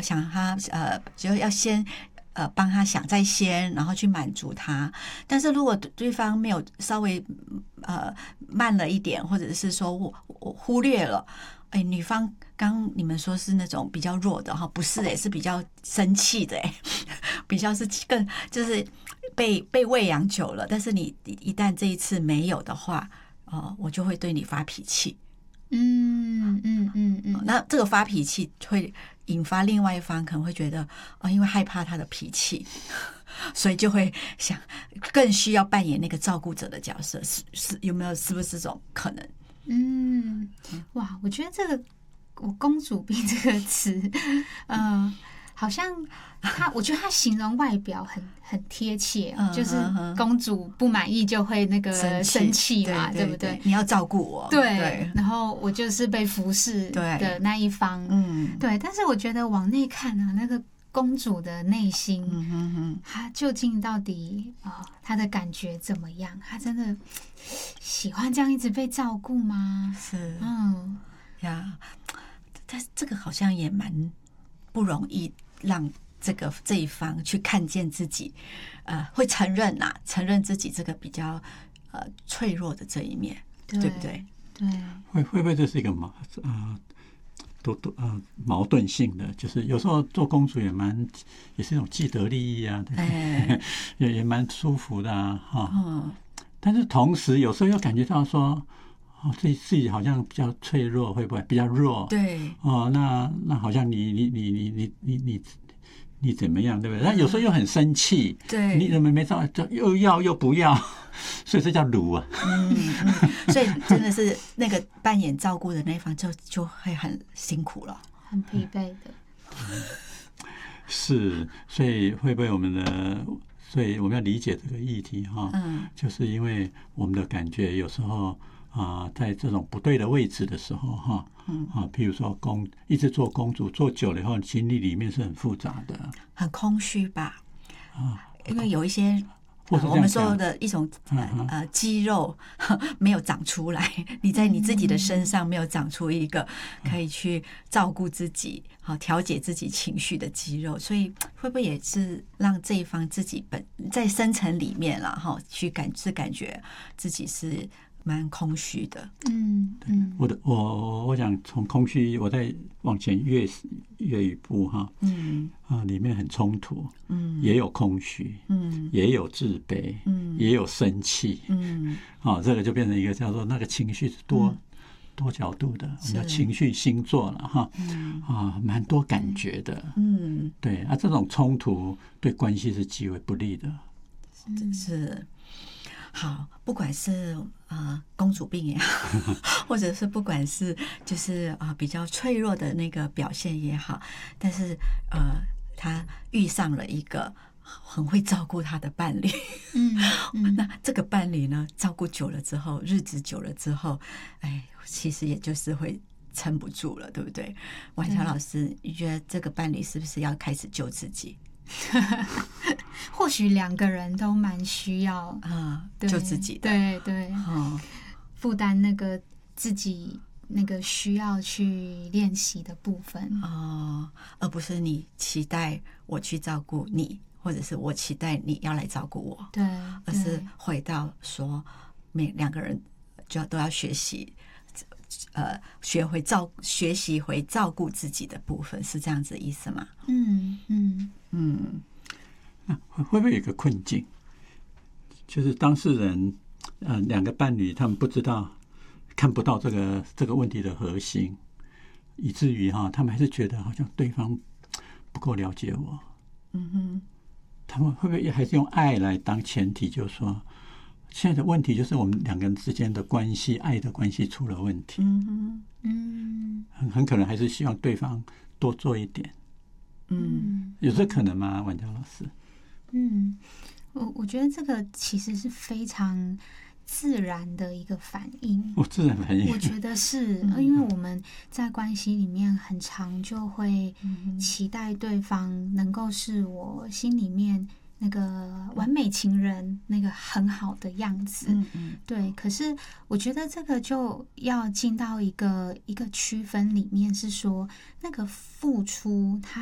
想他就要先帮他想在先，然后去满足他。但是如果对方没有稍微慢了一点，或者是说我忽略了，女方刚你们说是那种比较弱的哈，不是是比较生气的比较是更就是被喂养久了，但是你一旦这一次没有的话，我就会对你发脾气。那这个发脾气会引发另外一方可能会觉得因为害怕他的脾气，所以就会想更需要扮演那个照顾者的角色，是有没有是不是这种可能？ 哇，我觉得这个我公主病这个词，好像我觉得他形容外表很贴切，就是公主不满意就会那个生气嘛，对不对？ 你要照顾我， 对，然后我就是被服侍的那一方，对。但是我觉得往内看啊，那个公主的内心，她究竟到底她的感觉怎么样？她真的喜欢这样一直被照顾吗？ 是，呀，但这个好像也蛮不容易让这一方去看见自己，会承认自己这个比较脆弱的这一面，对不对？ 对， 会不会这是一个矛盾性的？就是有时候做公主也是一种既得利益啊，也蛮舒服的啊，但是同时有时候又感觉到说，自己好像比较脆弱，会不会比较弱？ 对， 那好像你怎么样，对不对？但有时候又很生气， 对， 你怎么没照又要又不要，所以这叫鲁啊。 所以真的是那个扮演照顾的那一方就会很辛苦了， 很疲惫的。 是，所以会不会所以我们要理解这个议题就是因为我们的感觉有时候在这种不对的位置的时候譬如说一直做公主做久了以后，心理里面是很复杂的， 很空虚吧？因为有一些我们说的一种肌肉没有长出来，你在你自己的身上没有长出一个可以去照顾自己、调节自己情绪的肌肉，所以会不会也是让这一方自己在深层里面啦去感觉自己是蛮空虚的？ 我想从空虚，我再往前跃一步里面很衝突，也有空虚，也有自卑，也有生气，这个就变成一个叫做那个情绪是多角度的，我们叫情绪星座了蛮多感觉的，对这种冲突对关系是极为不利的， 是。好，不管是公主病也好，或者是不管是就是比较脆弱的那个表现也好，但是他遇上了一个很会照顾他的伴侣，那这个伴侣呢，照顾久了之后，日子久了之后，其实也就是会撑不住了，对不对？婉乔老师，你觉得这个伴侣是不是要开始救自己？ 或许两个人都蛮需要救自己的， 对，负担那个自己那个需要去练习的部分而不是你期待我去照顾你，或者是我期待你要来照顾我， 对， 而是回到说两个人都要学习学习回照顾自己的部分，是这样子的意思吗？ 会不会有一个困境，就是当事人两个伴侣他们看不到这个问题的核心，以至于他们还是觉得好像对方不够了解我，他们会不会还是用爱来当前提，就是说现在的问题就是我们两个人之间的关系，爱的关系出了问题，很可能还是希望对方多做一点，有这可能吗，婉乔老师？ 我觉得这个其实是非常自然的一个反应， 自然反应， 我觉得是，因为我们在关系里面很常就会期待对方能够是我心里面那个完美情人，那个很好的样子，对。可是我觉得这个就要进到一个区分里面，是说那个付出它